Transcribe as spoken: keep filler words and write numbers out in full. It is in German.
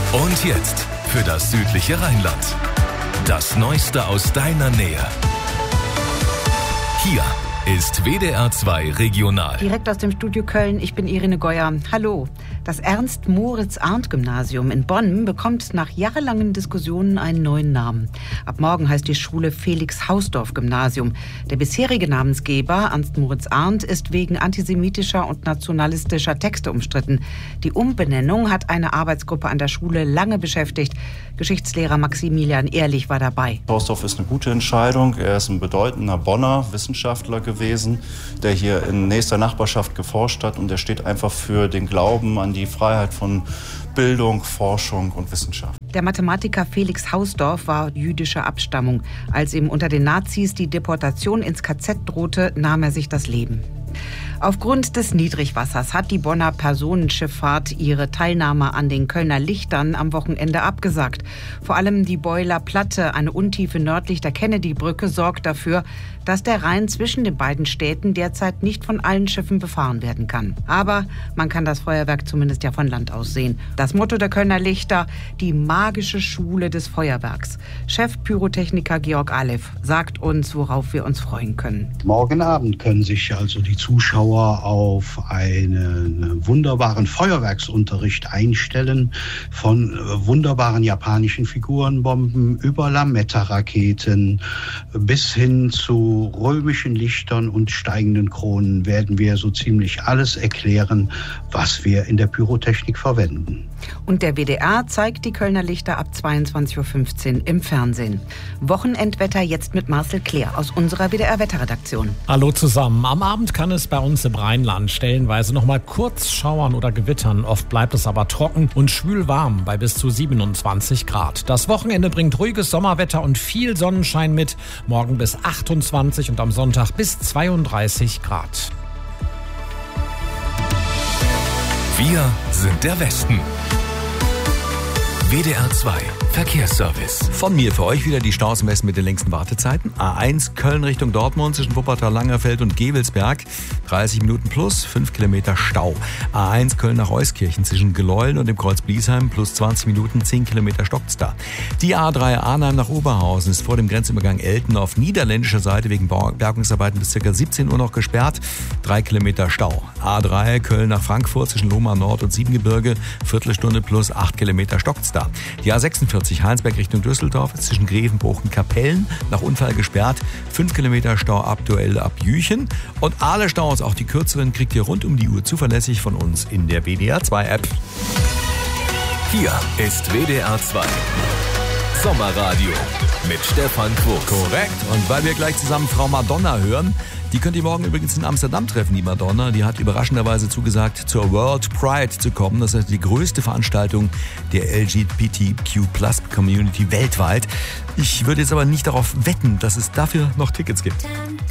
Und jetzt für das südliche Rheinland. Das Neueste aus deiner Nähe. Hier ist W D R zwei Regional. Direkt aus dem Studio Köln, ich bin Irene Geuer. Hallo. Das Ernst-Moritz-Arndt-Gymnasium in Bonn bekommt nach jahrelangen Diskussionen einen neuen Namen. Ab morgen heißt die Schule Felix-Hausdorf-Gymnasium. Der bisherige Namensgeber, Ernst-Moritz-Arndt, ist wegen antisemitischer und nationalistischer Texte umstritten. Die Umbenennung hat eine Arbeitsgruppe an der Schule lange beschäftigt. Geschichtslehrer Maximilian Ehrlich war dabei. Hausdorf ist eine gute Entscheidung. Er ist ein bedeutender Bonner Wissenschaftler gewesen, der hier in nächster Nachbarschaft geforscht hat. Und er steht einfach für den Glauben an die Freiheit von Bildung, Forschung und Wissenschaft. Der Mathematiker Felix Hausdorf war jüdischer Abstammung. Als ihm unter den Nazis die Deportation ins K Z drohte, nahm er sich das Leben. Aufgrund des Niedrigwassers hat die Bonner Personenschifffahrt ihre Teilnahme an den Kölner Lichtern am Wochenende abgesagt. Vor allem die Beuler Platte, eine Untiefe nördlich der Kennedy-Brücke, sorgt dafür, dass der Rhein zwischen den beiden Städten derzeit nicht von allen Schiffen befahren werden kann. Aber man kann das Feuerwerk zumindest ja von Land aus sehen. Das Motto der Kölner Lichter: die magische Schule des Feuerwerks. Chef-Pyrotechniker Georg Alev sagt uns, worauf wir uns freuen können. Morgen Abend können sich also die Zuschauer auf einen wunderbaren Feuerwerksunterricht einstellen, von wunderbaren japanischen Figurenbomben über Lametta-Raketen bis hin zu römischen Lichtern und steigenden Kronen werden wir so ziemlich alles erklären, was wir in der Pyrotechnik verwenden. Und der W D R zeigt die Kölner Lichter ab zweiundzwanzig Uhr fünfzehn im Fernsehen. Wochenendwetter jetzt mit Marcel Kleer aus unserer W D R-Wetterredaktion. Hallo zusammen. Am Abend kann es bei uns im Rheinland stellenweise noch mal kurz schauern oder gewittern. Oft bleibt es aber trocken und schwül warm bei bis zu siebenundzwanzig Grad. Das Wochenende bringt ruhiges Sommerwetter und viel Sonnenschein mit. Morgen bis achtundzwanzig und am Sonntag bis zweiunddreißig Grad. Wir sind der Westen. W D R zwei Verkehrsservice. Von mir für euch wieder die Staus im Westen mit den längsten Wartezeiten. A eins Köln Richtung Dortmund zwischen Wuppertal, Langerfeld und Gevelsberg. dreißig Minuten plus, fünf Kilometer Stau. A eins Köln nach Euskirchen zwischen Geläulen und dem Kreuz Bliesheim plus zwanzig Minuten, zehn Kilometer stockt's da. Die A drei Arnheim nach Oberhausen ist vor dem Grenzübergang Elten auf niederländischer Seite wegen Bergungsarbeiten bis ca. siebzehn Uhr noch gesperrt. drei Kilometer Stau. A drei Köln nach Frankfurt zwischen Lohmar Nord und Siebengebirge. Viertelstunde plus acht Kilometer stockt's da. Die A sechsundvierzig Heinsberg Richtung Düsseldorf ist zwischen Grevenbruch und Kapellen nach Unfall gesperrt. fünf Kilometer Stau aktuell ab Jüchen. Und alle Staus, auch die kürzeren, kriegt ihr rund um die Uhr zuverlässig von uns in der W D R zwei App. Hier ist W D R zwei Sommerradio mit Stefan Quos. Korrekt. Und weil wir gleich zusammen Frau Madonna hören, die könnt ihr morgen übrigens in Amsterdam treffen, die Madonna. Die hat überraschenderweise zugesagt, zur World Pride zu kommen. Das ist die größte Veranstaltung der L G B T Q Plus Community weltweit. Ich würde jetzt aber nicht darauf wetten, dass es dafür noch Tickets gibt.